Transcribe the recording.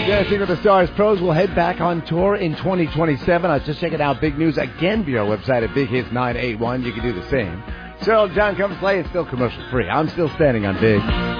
Dancing with the Stars pros will head back on tour in 2027. I was just checking out big news again via our website at Big Hits 981. You can do the same. So John comes play. It's still commercial free. I'm still standing on Big.